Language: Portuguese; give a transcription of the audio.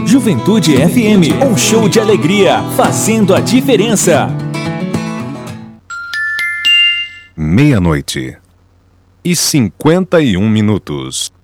Juventude FM, um show de alegria, fazendo a diferença. 00:51.